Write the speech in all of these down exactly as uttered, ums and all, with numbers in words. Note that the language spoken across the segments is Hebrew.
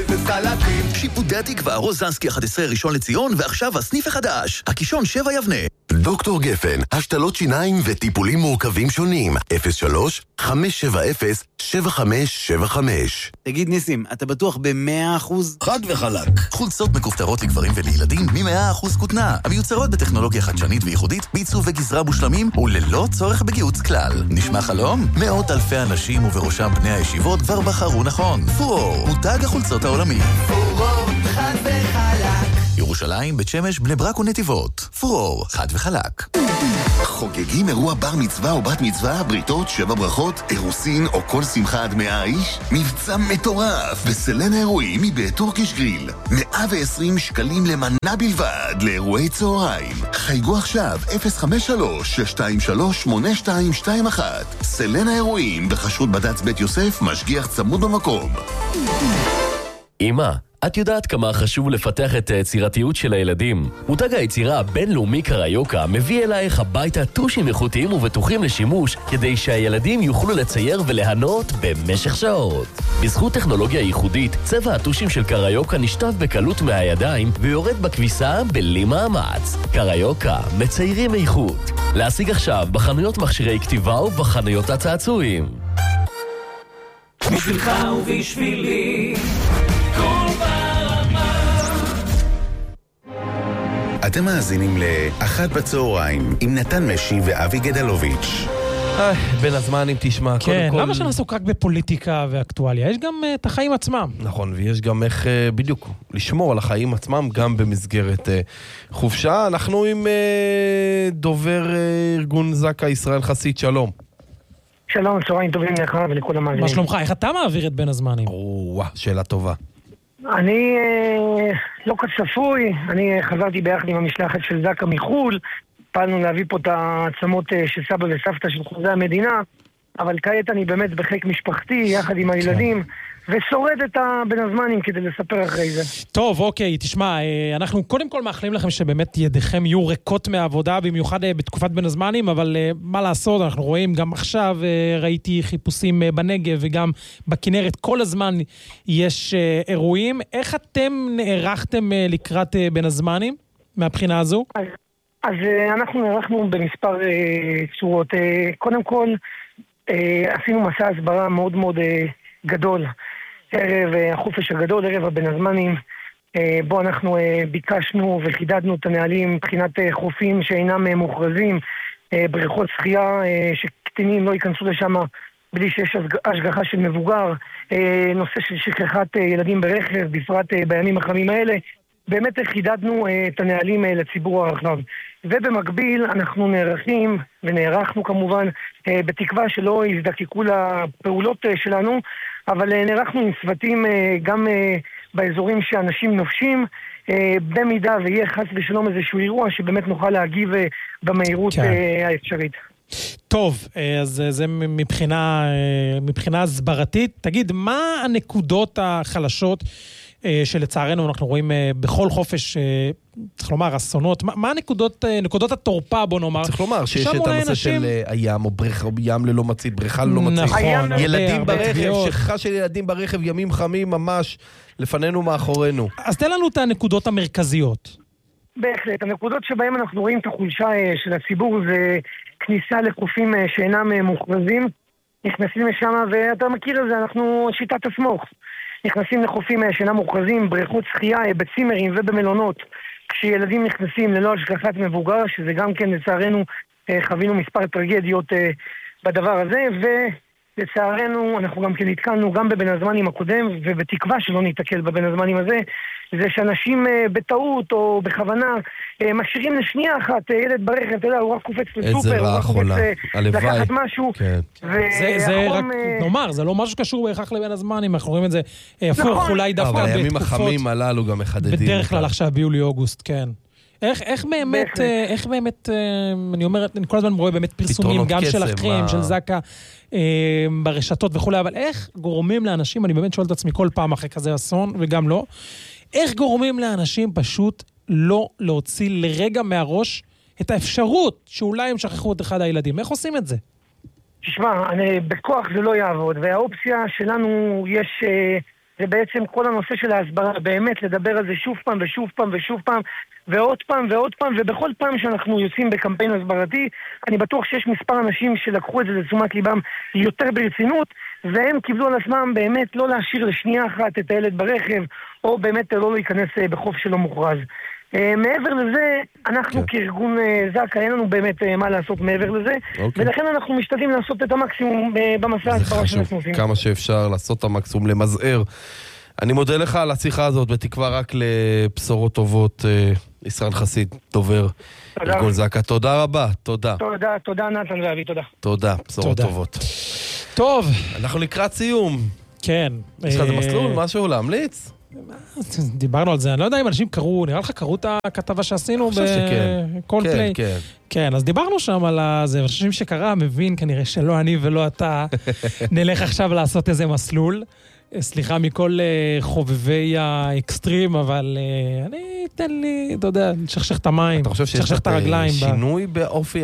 וחלקים. שיפודי התקווה, רוזנסקי אחת עשרה ראשון לציון, ועכשיו הסניף החדש, הקישון שבע יבנה. דוקטור גפן, השתלות שיניים וטיפולים מורכבים שונים. אפס שלוש חמש שבע אפס שבע חמש שבע חמש. תגיד ניסים, אתה בטוח ב-מאה אחוז? חד וחלק. חולצות מכופתרות לגברים ולילדים מ-מאה אחוז כותנה, המיוצרות בטכנולוגיה חדשנית וייחודית, בעיצוב וגזרה מושלמים וללא צורך בגיוץ כלל. נשמע חלום? מאות אלפי אנשים ובראשם בני הישיבות כבר בחרו נכון. פורור, מותג החולצות העולמי. פורור, חד וחלק. ירושלים, בית שמש, בני ברק ונתיבות. פורור, חד וחלק. חוגגים אירוע בר מצווה או בת מצווה, בריתות, שבע ברכות, אירוסין או כל שמחה עד מאה איש? מבצע מטורף בסלן האירועים מבית טורקיש גריל. מאה ועשרים שקלים למנה בלבד לאירועי צהריים. חייגו עכשיו אפס חמש שלוש שש שתיים שלוש שמונה שתיים שתיים אחת. סלן האירועים בחשות בד"ץ בית יוסף, משגיח צמוד במקום. אמא, את יודעת כמה חשוב לפתח את היצירתיות של הילדים. מותג היצירה הבינלאומי קריוקה מביא אלייך הביתה טושים איכותיים ובטוחים לשימוש, כדי שהילדים יוכלו לצייר ולהנות במשך שעות. בזכות טכנולוגיה ייחודית, צבע הטושים של קריוקה נשטף בקלות מהידיים ויורד בכביסה בלי מאמץ. קריוקה, מציירים איכות. להשיג עכשיו בחנויות מכשירי כתיבה ובחנויות הצעצועים. בשבילך ובשבילי אתם מאזינים לאחת בצהריים עם נתן משי ואבי גדלוביץ'. בין הזמנים תשמע, כן, קודם כל... למה שנעסוק רק בפוליטיקה ואקטואליה? יש גם uh, את החיים עצמם. נכון, ויש גם איך uh, בדיוק לשמור על החיים עצמם גם במסגרת uh, חופשה. אנחנו עם uh, דובר uh, ארגון זק"א ישראל חסיד, שלום. שלום, צהריים טובים לך ולכל המאזינים. מה שלומך? איך אתה מעביר את בין הזמנים? או, שאלה טובה. אני אה, לא כצפוי, אני חזרתי ביחד עם המשלחת של זק"א מחול, פעלנו להביא פה את העצמות אה, של סבא וסבתא של חוזי המדינה, אבל כעת אני באמת בחיק משפחתי, יחד עם הילדים, ושורד את הבין הזמנים כדי לספר אחרי זה. טוב, אוקיי, תשמע, אנחנו קודם כל מאחלים לכם שבאמת ידיכם יהיו ריקות מהעבודה, במיוחד בתקופת בין הזמנים, אבל מה לעשות, אנחנו רואים גם עכשיו, ראיתי חיפושים בנגב וגם בכנרת, כל הזמן יש אירועים. איך אתם נערכתם לקראת בין הזמנים מהבחינה הזו? אז, אז אנחנו נערכנו במספר צורות. קודם כל, עשינו מסע הסברה מאוד מאוד גדול. ערב החופש הגדול, ערב הבין הזמנים, בו אנחנו ביקשנו וחידדנו את הנהלים מבחינת חופים שאינם מוכרזים, בריכות שחייה שקטינים לא ייכנסו לשם בלי שיש השגחה של מבוגר, נושא של שכחת ילדים ברכב, בפרט בימים החמים האלה. באמת חידדנו את הנהלים לציבור הרחב. ובמקביל אנחנו נערכים, ונערכנו כמובן, בתקווה שלא יזדקקו לפעולות שלנו, אבל נערכנו עם צוותים גם באזורים שאנשים נופשים, במידה ויהיה חס ושלום איזשהו אירוע שבאמת נוכל להגיב במהירות האפשרית. טוב, אז זה מבחינה, מבחינה הסברתית. תגיד, מה הנקודות החלשות שלצערנו אנחנו רואים בכל חופש, צריך לומר, אסונות? מה, מה הנקודות, נקודות התורפה, בוא נאמר? צריך לומר שיש את הנושא אנשים... של הים, או בריכה, או ים ללא מצית, בריכה ללא מצית. נכון, ילדים ברכב, שכחה של ילדים ברכב, ימים חמים ממש, לפנינו מאחורינו. אז תן לנו את הנקודות המרכזיות. בהחלט, הנקודות שבהם אנחנו רואים את החולשה של הציבור, זה כניסה לחופים שאינם מוכרזים, נכנסים לשם, ואתה מכיר את זה, אנחנו שיטת הסמוך. נכנסים לחופים שאינם מוכרזים, בריכות שחייה, בצימרים ובמלונות, כשילדים נכנסים ללא השגחת מבוגר, שזה גם כן לצערנו חווינו מספר טרגדיות בדבר הזה, ולצערנו אנחנו גם כן נתקלנו גם בבין הזמנים הקודם, ובתקווה שלא נתקל בבין הזמנים הזה, זה שאנשים בטעות או בכוונה משאירים לשנייה אחת ילד ברכב, אתה יודע, הוא רק קופץ לסופר, הוא רק קופץ לקחת משהו. זה רק, נאמר, זה לא משהו שקשור בהכרח לבין הזמנים, אנחנו רואים את זה הפוך, אולי דווקא בתקופות. אבל הימים החמים הללו גם מחדדים. בדרך כלל עכשיו ביולי-אוגוסט, כן. איך, איך באמת, איך באמת, אני אומרת, אני כל הזמן רואה באמת פרסומים, גם שלכם, של זק"א, ברשתות וכו', אבל איך גורמים לאנשים, אני באמת שואל את עצמי כל פעם אחרי כזה אסון, וגם לא, איך גורמים לאנשים פשוט לא להוציא לרגע מהראש את האפשרות שאולי הם שכחו את אחד הילדים? איך עושים את זה? תשמע, אני, בכוח זה לא יעבוד, והאופציה שלנו יש אה, זה בעצם כל הנושא של ההסברה, באמת לדבר על זה שוב פעם ושוב פעם ושוב פעם, ועוד פעם ועוד פעם, ובכל פעם שאנחנו יוצאים בקמפיין הסברתי, אני בטוח שיש מספר אנשים שלקחו את זה לתשומת ליבם יותר ברצינות, והם קיבלו על עצמם באמת לא להשאיר לשנייה אחת את הילד ברכב, או באמת לא להיכנס בחוף שלא מוכרז. מעבר לזה, אנחנו כארגון זק"א, אין לנו באמת מה לעשות מעבר לזה, ולכן אנחנו משתדלים לעשות את המקסימום במסע ההסברה שאנחנו עושים. כמה שאפשר לעשות את המקסימום, למזער. אני מודה לך על השיחה הזאת, בתקווה רק לבשורות טובות. ישראל חסיד, דובר ארגון זק"א. תודה רבה, תודה. תודה, תודה נתן ואבי, תודה. תודה, בשורות טובות. טוב. אנחנו לקראת סיום. כן. יש לך איזה מסלול, משהו להמליץ? דיברנו על זה, אני לא יודע אם אנשים קראו, נראה לך קראו את הכתבה שעשינו בקולפליי? כן, כן. כן, אז דיברנו שם על זה, אנשים שקרא מבין כנראה שלא אני ולא אתה נלך עכשיו לעשות איזה מסלול. סליחה מכל חובבי האקסטרים, אבל אני אתן לי, אתה יודע, נשכשך את המים, נשכשך את הרגליים. שינוי באופי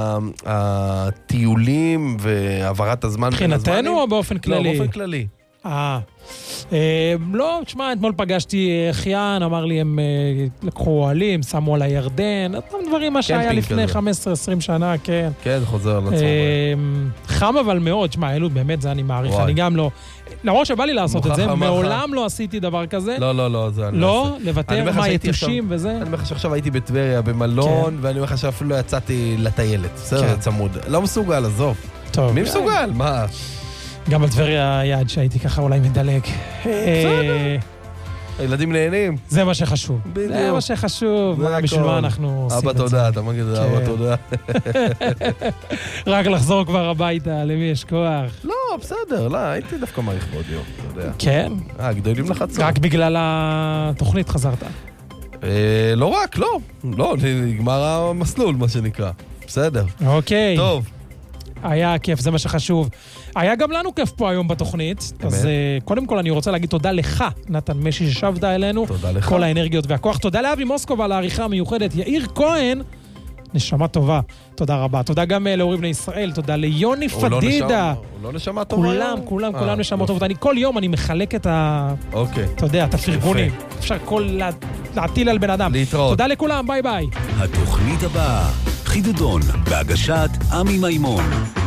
הטיולים והעברת הזמן? מבחינתנו או באופן כללי? לא, באופן כללי. אה, לא, תשמע, אתמול פגשתי חיין, אמר לי, הם לקחו אוהלים, שמו על הירדן, אותם דברים מה שהיה לפני חמש עשרה עשרים שנה, כן. כן, זה חוזר על עצמו. חם אבל מאוד, תשמע, אלו באמת זה אני מעריך, אני גם לא, למרות שבא לי לעשות את זה, מעולם לא עשיתי דבר כזה. לא, לא, לא, זה אני לא, לוותר מה יתושים וזה. אני אומר לך שעכשיו הייתי בטבריה במלון, ואני אומר לך שאפילו לא יצאתי לטיילת, בסדר, צמוד. לא מסוגל, עזוב. מי מסוגל? מה? גם על טבריה היעד שהייתי ככה אולי מדלג. בסדר. הילדים נהנים. זה מה שחשוב. זה מה שחשוב. בשביל מה אנחנו עושים את זה. אבא תודה, אתה מגיד את זה, אבא תודה. רק לחזור כבר הביתה, למי יש כוח. לא, בסדר, לא, הייתי דווקא מעריך בעוד יום, אתה יודע. כן? אה, גדולים לחצות. רק בגלל התוכנית חזרת. לא רק, לא. לא, נגמר המסלול, מה שנקרא. בסדר. אוקיי. טוב. היה כיף, זה מה שחשוב. היה גם לנו כיף פה היום בתוכנית, אז קודם כל אני רוצה להגיד תודה לך, נתן משי, ששבת אלינו. תודה לך. כל האנרגיות והכוח. תודה לאבי מוסקוב על העריכה המיוחדת. יאיר כהן, נשמה טובה. תודה רבה. תודה גם לאורי בני ישראל, תודה ליוני פדידה. הוא לא נשמה טובה. כולם, כולם, כולם נשמה טובה. אני כל יום אני מחלק את ה... אוקיי. אתה יודע, את הפרגונים. אפשר כל להטיל על בן אדם. להתראות. תודה לכולם, ביי ביי. התוכנית הבאה, חידודון, בהגשת עמי מימון.